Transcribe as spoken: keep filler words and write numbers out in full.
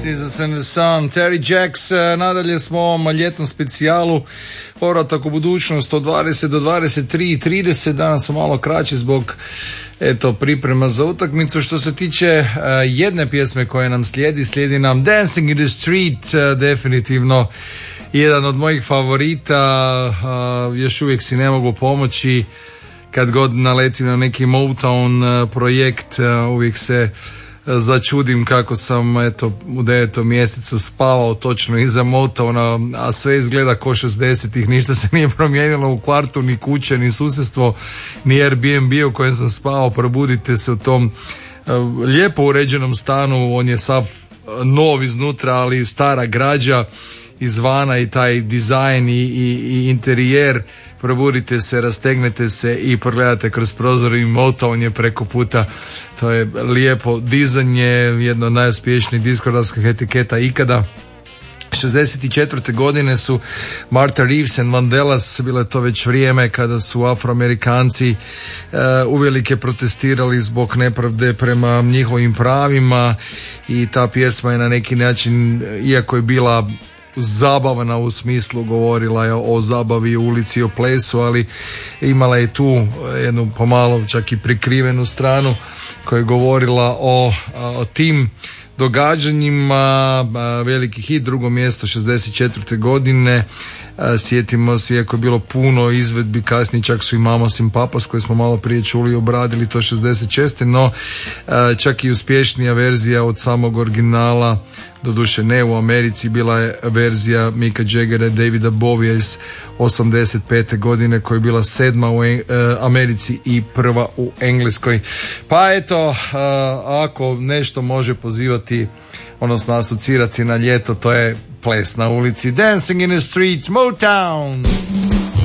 Jesus and the Sun, Terry Jacks. Nadalje smo u ovom ljetnom specijalu Povratak u budućnost od dvadeset do dvadeset tri i trideset. Danas smo malo kraći zbog eto priprema za utakmicu. Što se tiče uh, jedne pjesme koja nam slijedi, slijedi nam Dancing in the Street, uh, definitivno jedan od mojih favorita. Uh, još uvijek si ne mogu pomoći kad god naletim na neki Motown uh, projekt, uh, uvijek se začudim kako sam eto u devetom mjesecu spavao točno iza Motowna, a sve izgleda ko šezdesetih, ništa se nije promijenilo u kvartu, ni kuće, ni susjedstvo, ni Airbnb u kojem sam spavao. Probudite se u tom uh, lijepo uređenom stanu, on je sav nov iznutra, ali stara građa izvana i taj dizajn i, i, i interijer. Probudite se, rastegnete se i pogledate kroz prozor i Motown je preko puta. To je lijepo dizanje, jedno od najuspješnijih diskografskih etiketa ikada. šezdeset četvrte godine su Martha Reeves and Vandellas, bilo je to već vrijeme kada su Afroamerikanci uh, uvelike protestirali zbog nepravde prema njihovim pravima i ta pjesma je na neki način, iako je bila zabavna u smislu, govorila je o zabavi u ulici, o plesu, ali imala je tu jednu pomalo čak i prikrivenu stranu koja je govorila o, o tim događanjima. Veliki hit, drugo mjesto šezdeset četvrte godine. Sjetimo se, iako je bilo puno izvedbi, kasnije čak su i Mamas and Papas koje smo malo prije čuli obradili to šezdeset šeste. No čak i uspješnija verzija od samog originala, doduše ne u Americi, bila je verzija Micka Jaggera i Davida Bovija iz osamdeset pete godine koja je bila sedma u Americi i prva u Engleskoj. Pa eto, ako nešto može pozivati, odnosno asocirati na ljeto, to je ples na ulici. Dancing in the Streets, Motown.